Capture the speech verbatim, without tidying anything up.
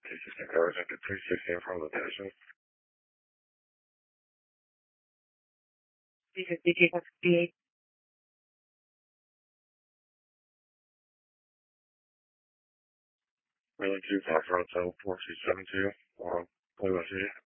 T sixteen cars into three sixteen from the station. D fifty-eight. Wheeling two, Fox Road, four two seven two, um, Cleveland City.